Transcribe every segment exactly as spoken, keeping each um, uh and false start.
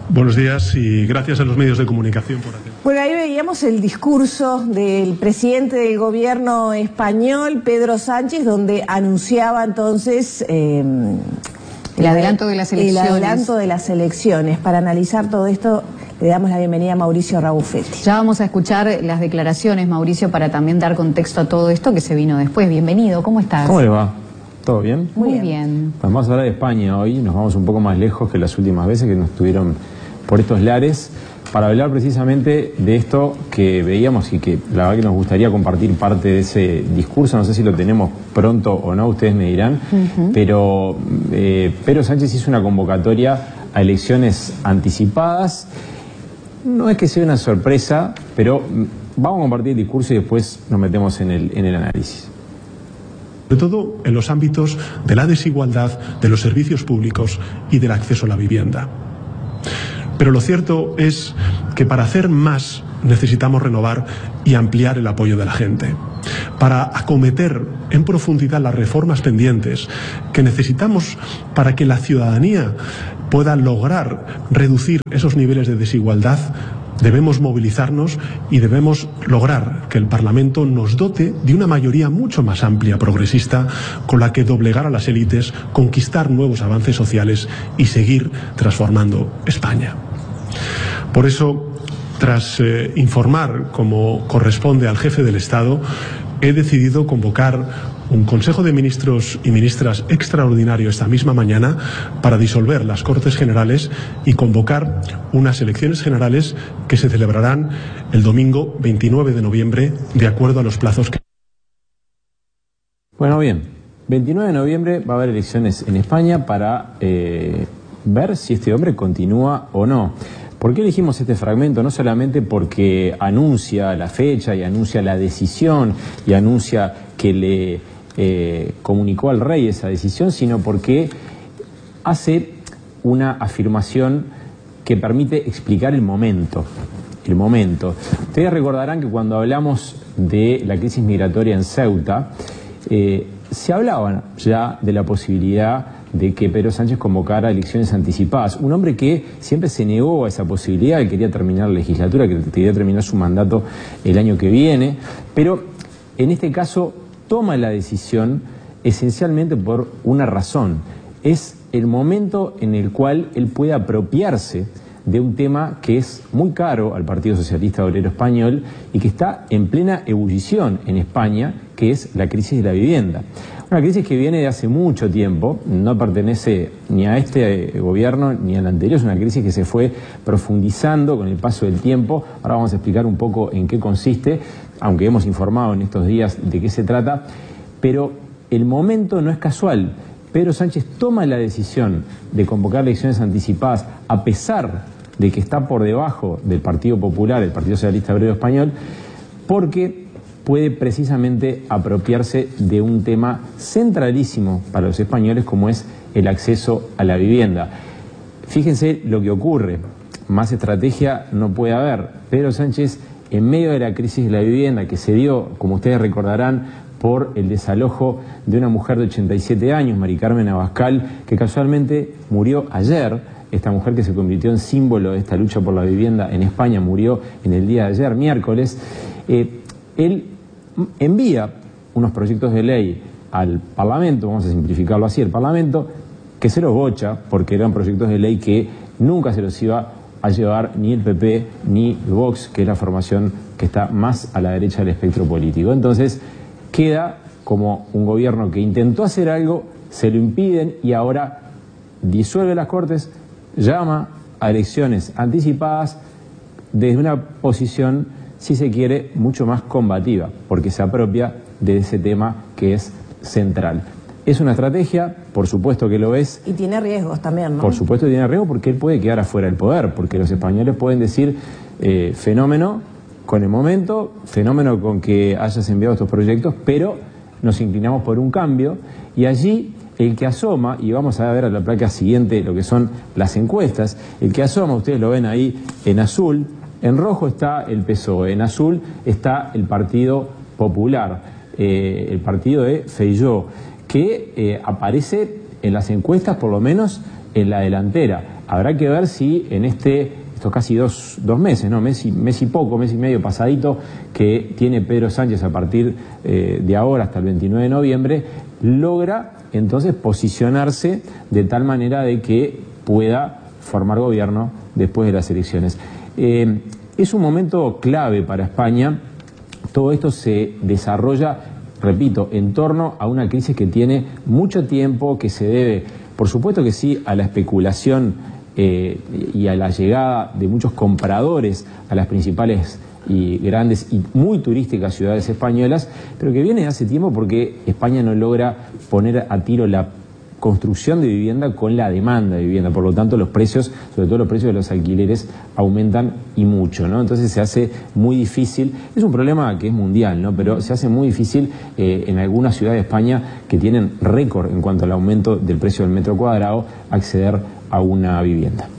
Buenos días y gracias a los medios de comunicación por atender. Bueno, ahí veíamos el discurso del presidente del gobierno español, Pedro Sánchez, donde anunciaba entonces eh, el adelanto de las elecciones. El adelanto de las elecciones. Para analizar todo esto, le damos la bienvenida a Mauricio Rabuffetti. Ya vamos a escuchar las declaraciones, Mauricio, para también dar contexto a todo esto que se vino después. Bienvenido, ¿cómo estás? ¿Cómo le va? ¿Todo bien? Muy, Muy bien. bien. Vamos a hablar de España hoy, nos vamos un poco más lejos que las últimas veces que nos tuvieron por estos lares, para hablar precisamente de esto que veíamos y que la verdad que nos gustaría compartir parte de ese discurso. No sé si lo tenemos pronto o no, ustedes me dirán, uh-huh. pero eh, Pedro Sánchez hizo una convocatoria a elecciones anticipadas. No es que sea una sorpresa, pero vamos a compartir el discurso y después nos metemos en el, en el análisis. Sobre todo en los ámbitos de la desigualdad, de los servicios públicos y del acceso a la vivienda. Pero lo cierto es que para hacer más necesitamos renovar y ampliar el apoyo de la gente. Para acometer en profundidad las reformas pendientes que necesitamos para que la ciudadanía pueda lograr reducir esos niveles de desigualdad, debemos movilizarnos y debemos lograr que el Parlamento nos dote de una mayoría mucho más amplia, progresista, con la que doblegar a las élites, conquistar nuevos avances sociales y seguir transformando España. Por eso, tras eh, informar, como corresponde al jefe del Estado, he decidido convocar un Consejo de Ministros y Ministras extraordinario esta misma mañana para disolver las Cortes Generales y convocar unas elecciones generales que se celebrarán el domingo veintinueve de noviembre, de acuerdo a los plazos que... Bueno, bien, veintinueve de noviembre va a haber elecciones en España para eh, ver si este hombre continúa o no. ¿Por qué elegimos este fragmento? No solamente porque anuncia la fecha y anuncia la decisión y anuncia que le eh, comunicó al rey esa decisión, sino porque hace una afirmación que permite explicar el momento. El momento. Ustedes recordarán que cuando hablamos de la crisis migratoria en Ceuta, eh, se hablaba ya de la posibilidad de que Pedro Sánchez convocara elecciones anticipadas. Un hombre que siempre se negó a esa posibilidad, que quería terminar la legislatura, que quería terminar su mandato el año que viene, pero en este caso toma la decisión esencialmente por una razón. Es el momento en el cual él puede apropiarse de un tema que es muy caro al Partido Socialista Obrero Español y que está en plena ebullición en España, que es la crisis de la vivienda. Una crisis que viene de hace mucho tiempo, no pertenece ni a este gobierno ni al anterior, es una crisis que se fue profundizando con el paso del tiempo. Ahora vamos a explicar un poco en qué consiste, aunque hemos informado en estos días de qué se trata, pero el momento no es casual. Pedro Sánchez toma la decisión de convocar elecciones anticipadas a pesar de que está por debajo del Partido Popular, el Partido Socialista Obrero Español, porque puede precisamente apropiarse de un tema centralísimo para los españoles como es el acceso a la vivienda. Fíjense lo que ocurre, más estrategia no puede haber. Pedro Sánchez, en medio de la crisis de la vivienda que se dio, como ustedes recordarán, por el desalojo de una mujer de ochenta y siete años, Mari Carmen Abascal, que casualmente murió ayer. Esta mujer que se convirtió en símbolo de esta lucha por la vivienda en España murió en el día de ayer, miércoles. Eh, él envía unos proyectos de ley al Parlamento, vamos a simplificarlo así, el Parlamento, que se los bocha porque eran proyectos de ley que nunca se los iba a llevar ni el P P ni el Vox, que es la formación que está más a la derecha del espectro político. Entonces queda como un gobierno que intentó hacer algo, se lo impiden y ahora disuelve las Cortes, llama a elecciones anticipadas desde una posición, si se quiere, mucho más combativa, porque se apropia de ese tema que es central. Es una estrategia, por supuesto que lo es. Y tiene riesgos también, ¿no? Por supuesto que tiene riesgos porque él puede quedar afuera del poder, porque los españoles pueden decir eh, fenómeno con el momento, fenómeno con que hayas enviado estos proyectos, pero nos inclinamos por un cambio y allí el que asoma, y vamos a ver a la placa siguiente lo que son las encuestas, el que asoma, ustedes lo ven ahí en azul, en rojo está el P S O E, en azul está el Partido Popular, eh, el partido de Feijóo, que eh, aparece en las encuestas por lo menos en la delantera. Habrá que ver si en este, estos casi dos, dos meses, ¿no? mes, y, mes y poco, mes y medio pasadito, que tiene Pedro Sánchez a partir eh, de ahora hasta el veintinueve de noviembre, logra entonces posicionarse de tal manera de que pueda formar gobierno después de las elecciones. Eh, es un momento clave para España. Todo esto se desarrolla, repito, en torno a una crisis que tiene mucho tiempo, que se debe, por supuesto que sí, a la especulación eh, y a la llegada de muchos compradores a las principales y grandes y muy turísticas ciudades españolas, pero que viene de hace tiempo porque España no logra poner a tiro la construcción de vivienda con la demanda de vivienda. Por lo tanto, los precios, sobre todo los precios de los alquileres, aumentan y mucho, ¿no? Entonces se hace muy difícil, es un problema que es mundial, ¿no? Pero se hace muy difícil eh, en algunas ciudades de España que tienen récord en cuanto al aumento del precio del metro cuadrado, acceder a una vivienda.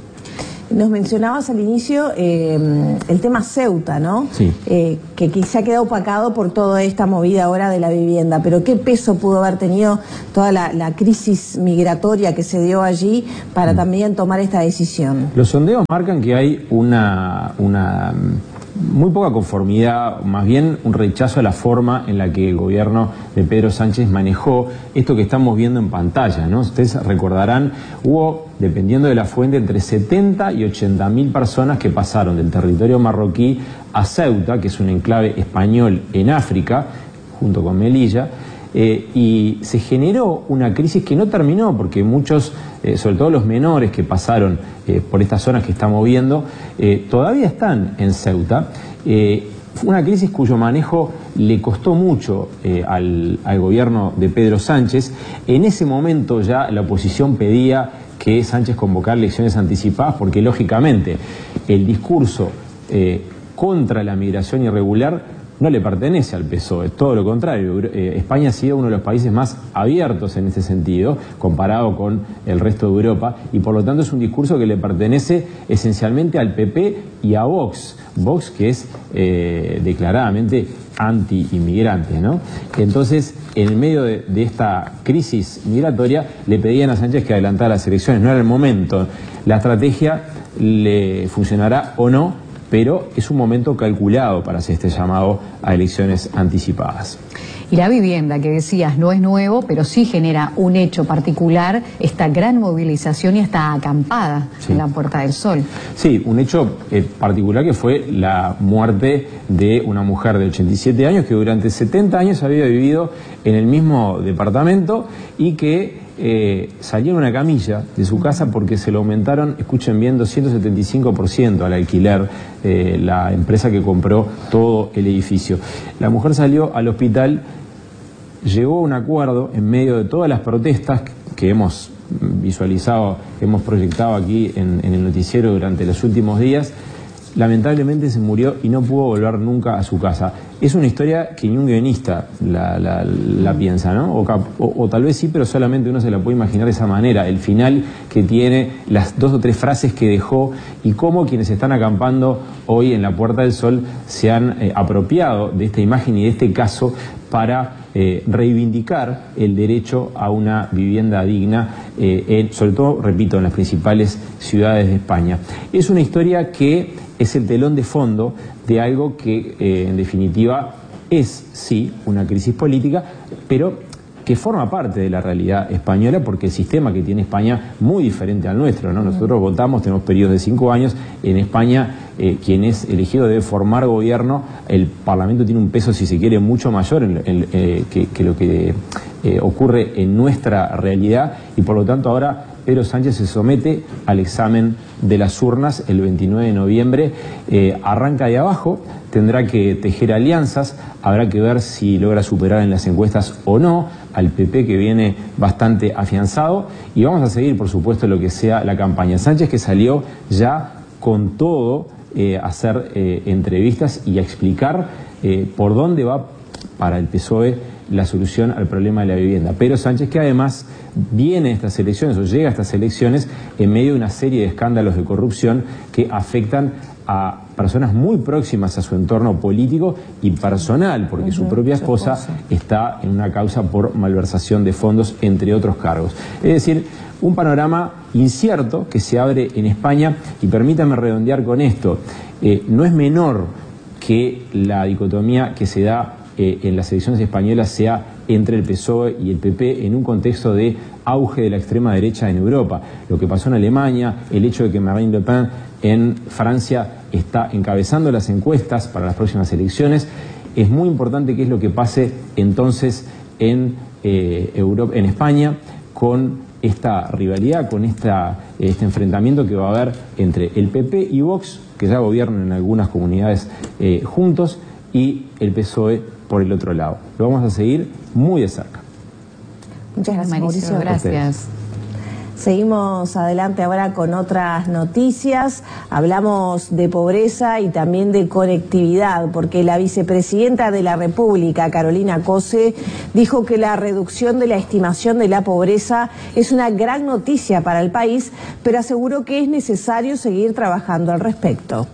Nos mencionabas al inicio eh, el tema Ceuta, ¿no? Sí. Eh, que quizá queda opacado por toda esta movida ahora de la vivienda, pero ¿qué peso pudo haber tenido toda la, la crisis migratoria que se dio allí para mm. también tomar esta decisión? Los sondeos marcan que hay una, una muy poca conformidad, más bien un rechazo a la forma en la que el gobierno de Pedro Sánchez manejó esto que estamos viendo en pantalla, ¿no? Ustedes recordarán, hubo, dependiendo de la fuente, entre setenta y ochenta mil personas que pasaron del territorio marroquí a Ceuta, que es un enclave español en África, junto con Melilla, eh, y se generó una crisis que no terminó porque muchos, eh, sobre todo los menores que pasaron eh, por estas zonas que estamos viendo, eh, todavía están en Ceuta. Eh, fue una crisis cuyo manejo le costó mucho eh, al, al gobierno de Pedro Sánchez. En ese momento ya la oposición pedía que Sánchez convocara elecciones anticipadas porque, lógicamente, el discurso eh, contra la migración irregular no le pertenece al P S O E, todo lo contrario. Eh, España ha sido uno de los países más abiertos en ese sentido, comparado con el resto de Europa, y por lo tanto es un discurso que le pertenece esencialmente al P P y a Vox. Vox, que es eh, declaradamente anti-inmigrante, ¿no? Entonces, en el medio de, de esta crisis migratoria, le pedían a Sánchez que adelantara las elecciones. No era el momento. La estrategia le funcionará o no, pero es un momento calculado para hacer este llamado a elecciones anticipadas. Y la vivienda, que decías, no es nuevo, pero sí genera un hecho particular, esta gran movilización y esta acampada sí. en la Puerta del Sol. Sí, un hecho eh, particular que fue la muerte de una mujer de ochenta y siete años que durante setenta años había vivido en el mismo departamento y que Eh, salió en una camilla de su casa porque se lo aumentaron, escuchen bien, doscientos setenta y cinco por ciento al alquiler, eh, la empresa que compró todo el edificio. La mujer salió al hospital, llegó a un acuerdo en medio de todas las protestas que hemos visualizado, que hemos proyectado aquí en, en el noticiero durante los últimos días. Lamentablemente se murió y no pudo volver nunca a su casa. Es una historia que ni un guionista la, la, la piensa, ¿no? O, o, o tal vez sí, pero solamente uno se la puede imaginar de esa manera. El final que tiene, las dos o tres frases que dejó y cómo quienes están acampando hoy en la Puerta del Sol se han eh, apropiado de esta imagen y de este caso para eh, reivindicar el derecho a una vivienda digna, eh, en, sobre todo, repito, en las principales ciudades de España. Es una historia que es el telón de fondo de algo que, eh, en definitiva, es, sí, una crisis política, pero que forma parte de la realidad española porque el sistema que tiene España muy diferente al nuestro, ¿no? Nosotros votamos, tenemos periodos de cinco años, en España eh, quien es elegido debe formar gobierno, el Parlamento tiene un peso, si se quiere, mucho mayor en, en, eh, que, que lo que eh, ocurre en nuestra realidad y por lo tanto ahora Pedro Sánchez se somete al examen de las urnas el veintinueve de noviembre, eh, arranca de abajo, tendrá que tejer alianzas, habrá que ver si logra superar en las encuestas o no al P P que viene bastante afianzado y vamos a seguir por supuesto lo que sea la campaña. Sánchez que salió ya con todo eh, a hacer eh, entrevistas y a explicar eh, por dónde va para el P S O E la solución al problema de la vivienda. Pedro Sánchez, que además viene a estas elecciones o llega a estas elecciones en medio de una serie de escándalos de corrupción que afectan a personas muy próximas a su entorno político y personal, porque uh-huh, su propia esposa, esposa está en una causa por malversación de fondos, entre otros cargos. Es decir, un panorama incierto que se abre en España, y permítame redondear con esto, eh, no es menor que la dicotomía que se da eh, en las elecciones españolas sea entre el P S O E y el P P en un contexto de auge de la extrema derecha en Europa. Lo que pasó en Alemania, el hecho de que Marine Le Pen en Francia está encabezando las encuestas para las próximas elecciones, es muy importante qué es lo que pase entonces en, eh, Europa, en España con esta rivalidad, con esta, este enfrentamiento que va a haber entre el P P y Vox, que ya gobiernan en algunas comunidades eh, juntos, y el P S O E por el otro lado. Lo vamos a seguir muy de cerca. Muchas gracias, Mauricio. Gracias. Seguimos adelante ahora con otras noticias. Hablamos de pobreza y también de conectividad, porque la vicepresidenta de la República, Carolina Cose, dijo que la reducción de la estimación de la pobreza es una gran noticia para el país, pero aseguró que es necesario seguir trabajando al respecto.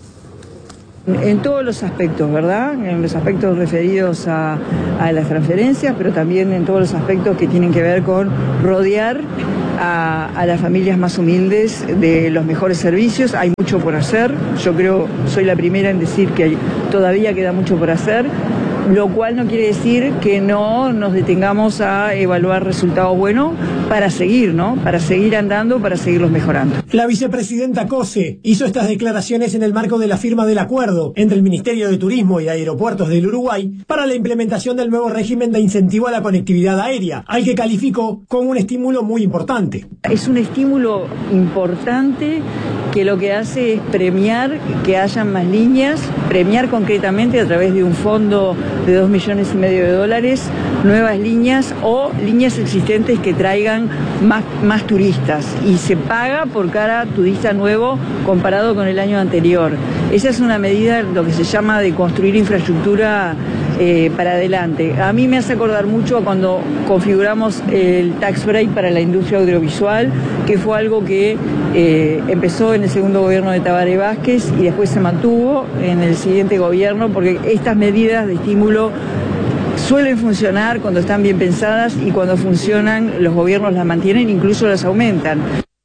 En todos los aspectos, ¿verdad? En los aspectos referidos a, a las transferencias, pero también en todos los aspectos que tienen que ver con rodear a, a las familias más humildes de los mejores servicios. Hay mucho por hacer. Yo creo, soy la primera en decir que hay, todavía queda mucho por hacer, lo cual no quiere decir que no nos detengamos a evaluar resultados buenos para seguir, ¿no? Para seguir andando, para seguirlos mejorando. La vicepresidenta Cose hizo estas declaraciones en el marco de la firma del acuerdo entre el Ministerio de Turismo y Aeropuertos del Uruguay para la implementación del nuevo régimen de incentivo a la conectividad aérea, al que calificó como un estímulo muy importante. Es un estímulo importante que lo que hace es premiar que hayan más líneas, premiar concretamente a través de un fondo de dos millones y medio de dólares, nuevas líneas o líneas existentes que traigan más, más turistas, y se paga por cada turista nuevo comparado con el año anterior. Esa es una medida, lo que se llama, de construir infraestructura eh, para adelante. A mí me hace acordar mucho a cuando configuramos el tax break para la industria audiovisual, que fue algo que eh, empezó en el segundo gobierno de Tabaré Vázquez y después se mantuvo en el siguiente gobierno, porque estas medidas de estímulo suelen funcionar cuando están bien pensadas, y cuando funcionan los gobiernos las mantienen, incluso las aumentan.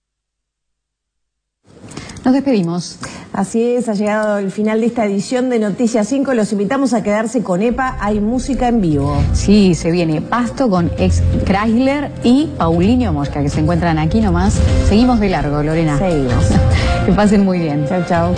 Nos despedimos. Así es, ha llegado el final de esta edición de Noticias cinco. Los invitamos a quedarse con EPA, hay música en vivo. Sí, se viene Pasto con ex Chrysler y Paulinho Mosca, que se encuentran aquí nomás. Seguimos de largo, Lorena. Seguimos. Que pasen muy bien. Chao, chao.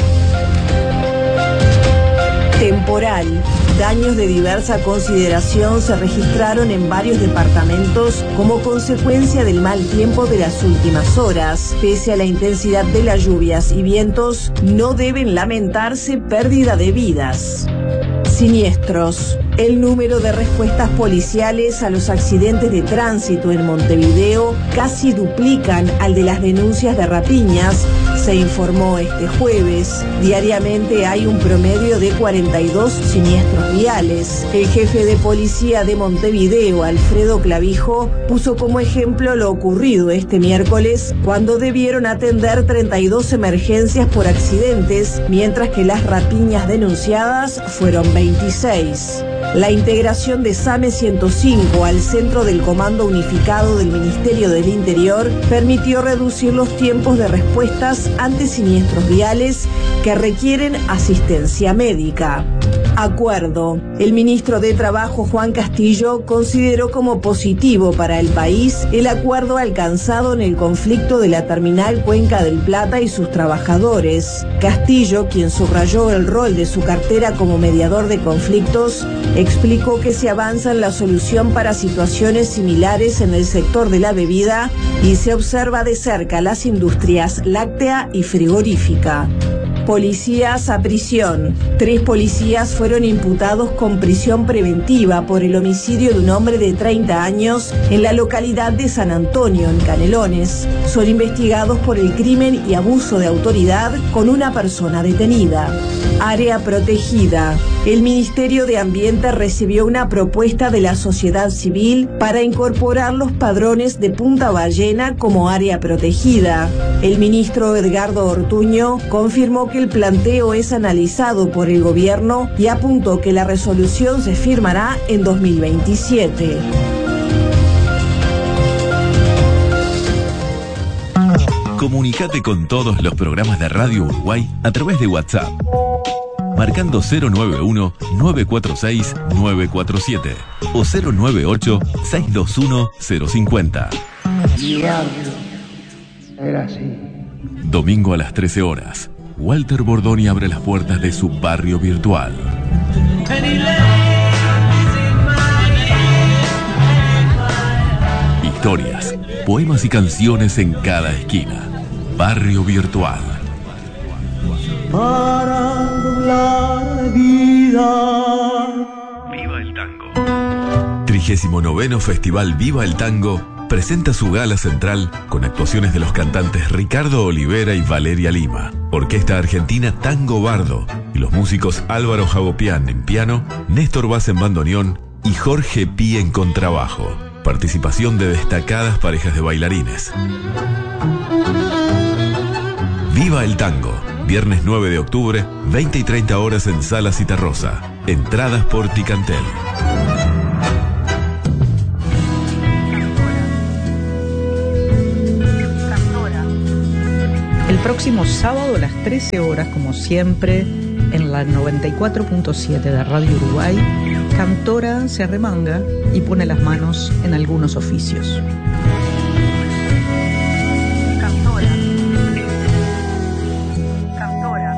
Temporal. Daños de diversa consideración se registraron en varios departamentos como consecuencia del mal tiempo de las últimas horas. Pese a la intensidad de las lluvias y vientos, no deben lamentarse pérdida de vidas. Siniestros. El número de respuestas policiales a los accidentes de tránsito en Montevideo casi duplican al de las denuncias de rapiñas, se informó este jueves. Diariamente hay un promedio de cuarenta y dos siniestros viales. El jefe de policía de Montevideo, Alfredo Clavijo, puso como ejemplo lo ocurrido este miércoles, cuando debieron atender treinta y dos emergencias por accidentes, mientras que las rapiñas denunciadas fueron veintiséis. La integración de SAME ciento cinco al centro del Comando Unificado del Ministerio del Interior permitió reducir los tiempos de respuestas ante siniestros viales que requieren asistencia médica. Acuerdo. El ministro de Trabajo, Juan Castillo, consideró como positivo para el país el acuerdo alcanzado en el conflicto de la terminal Cuenca del Plata y sus trabajadores. Castillo, quien subrayó el rol de su cartera como mediador de conflictos, explicó que se avanza en la solución para situaciones similares en el sector de la bebida y se observa de cerca las industrias láctea y frigorífica. Policías a prisión. Tres policías fueron imputados con prisión preventiva por el homicidio de un hombre de treinta años en la localidad de San Antonio, en Canelones. Son investigados por el crimen y abuso de autoridad con una persona detenida. Área protegida. El Ministerio de Ambiente recibió una propuesta de la sociedad civil para incorporar los padrones de Punta Ballena como área protegida. El ministro Edgardo Ortuño confirmó que el planteo es analizado por el gobierno y apuntó que la resolución se firmará en dos mil veintisiete. Comunicate con todos los programas de Radio Uruguay a través de WhatsApp, marcando cero nueve uno, nueve cuatro seis, nueve cuatro siete o cero nueve ocho, seis dos uno, cero cinco cero. Diablo, era así. Domingo a las trece horas, Walter Bordoni abre las puertas de su barrio virtual. Historias, poemas y canciones en cada esquina. Barrio Virtual. Para doblar la vida. Viva el Tango. trigésimo noveno Festival Viva el Tango presenta su gala central con actuaciones de los cantantes Ricardo Olivera y Valeria Lima, Orquesta Argentina Tango Bardo y los músicos Álvaro Jagopián en piano, Néstor Vaz en bandoneón y Jorge Pi en contrabajo. Participación de destacadas parejas de bailarines. Viva el Tango, viernes nueve de octubre, veinte y treinta horas en Sala Citarrosa. Entradas por Ticantel. El próximo sábado a las trece horas, como siempre, en la noventa y cuatro punto siete de Radio Uruguay, Cantora se arremanga y pone las manos en algunos oficios. Cantora. Cantora.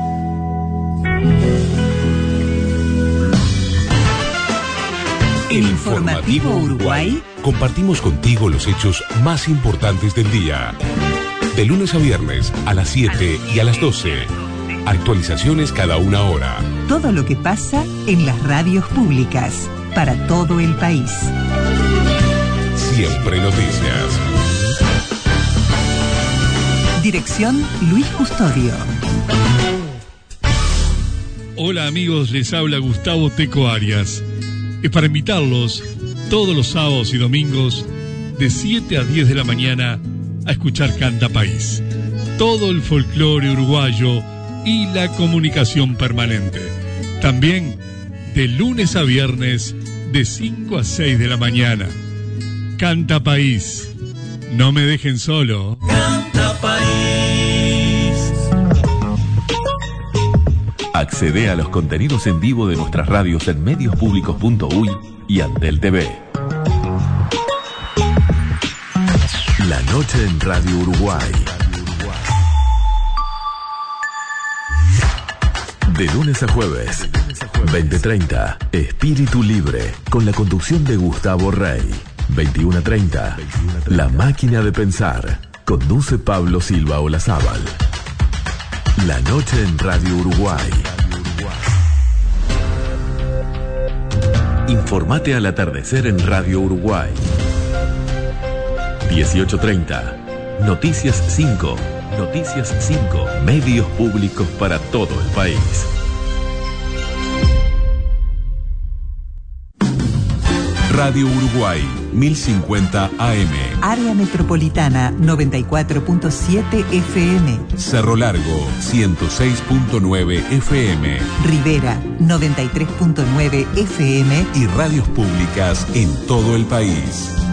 En Informativo Uruguay compartimos contigo los hechos más importantes del día. De lunes a viernes a las siete y a las doce. Actualizaciones cada una hora. Todo lo que pasa en las radios públicas para todo el país. Siempre noticias. Dirección Luis Custodio. Hola amigos, les habla Gustavo Teco Arias. Es para invitarlos todos los sábados y domingos de siete a diez de la mañana a escuchar Canta País. Todo el folclore uruguayo y la comunicación permanente. También de lunes a viernes de cinco a seis de la mañana. Canta País. No me dejen solo. Canta País. Accede a los contenidos en vivo de nuestras radios en medios públicos punto uy y Antel T V. La noche en Radio Uruguay. De lunes a jueves, veinte treinta, Espíritu Libre, con la conducción de Gustavo Rey. veintiuno treinta, La Máquina de Pensar, conduce Pablo Silva Olazábal. La noche en Radio Uruguay. Informate al atardecer en Radio Uruguay. dieciocho treinta, Noticias cinco. Noticias cinco, medios públicos para todo el país. Radio Uruguay, mil cincuenta A M. Área Metropolitana, noventa y cuatro punto siete F M. Cerro Largo, ciento seis punto nueve F M. Rivera, noventa y tres punto nueve F M. Y radios públicas en todo el país.